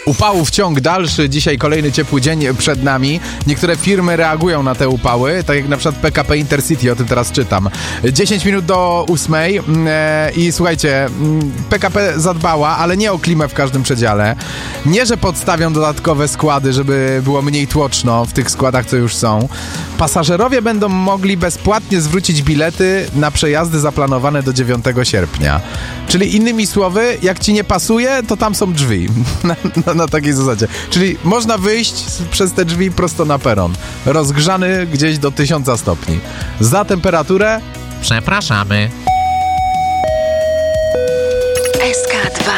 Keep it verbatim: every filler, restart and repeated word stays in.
Upałów ciąg dalszy, dzisiaj kolejny ciepły dzień przed nami. Niektóre firmy reagują na te upały, tak jak na przykład P K P Intercity, o tym teraz czytam. dziesięć minut do ósmej e, i słuchajcie, P K P zadbała, ale nie o klimę w każdym przedziale. Nie, że podstawią dodatkowe składy, żeby było mniej tłoczno w tych składach, co już są. Pasażerowie będą mogli bezpłatnie zwrócić bilety na przejazdy zaplanowane do dziewiątego sierpnia. Czyli innymi słowy, jak ci nie pasuje, to tam są drzwi. Na, na, na takiej zasadzie. Czyli można wyjść przez te drzwi prosto na peron. Rozgrzany gdzieś do tysiąca stopni. Za temperaturę Przepraszamy. S K dwa.